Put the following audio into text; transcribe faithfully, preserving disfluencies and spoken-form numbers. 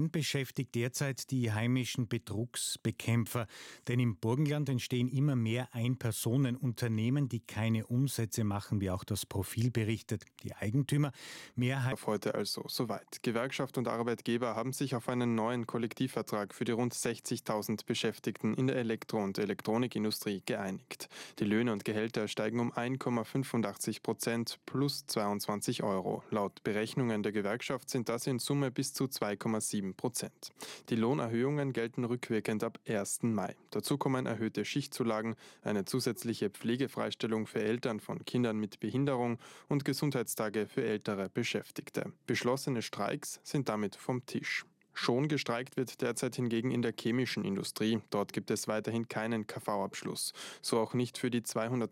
Wen beschäftigt derzeit die heimischen Betrugsbekämpfer? Denn im Burgenland entstehen immer mehr Ein-Personen-Unternehmen, die keine Umsätze machen, wie auch das Profil berichtet. Die Eigentümer Mehrheit. Auf heute also soweit. Gewerkschaft und Arbeitgeber haben sich auf einen neuen Kollektivvertrag für die rund sechzigtausend Beschäftigten in der Elektro- und Elektronikindustrie geeinigt. Die Löhne und Gehälter steigen um eins Komma fünfundachtzig Prozent plus zweiundzwanzig Euro. Laut Berechnungen der Gewerkschaft sind das in Summe bis zu zwei Komma sieben Prozent. Die Lohnerhöhungen gelten rückwirkend ab ersten Mai. Dazu kommen erhöhte Schichtzulagen, eine zusätzliche Pflegefreistellung für Eltern von Kindern mit Behinderung und Gesundheitstage für ältere Beschäftigte. Beschlossene Streiks sind damit vom Tisch. Schon gestreikt wird derzeit hingegen in der chemischen Industrie. Dort gibt es weiterhin keinen K V-Abschluss. So auch nicht für die zweihundert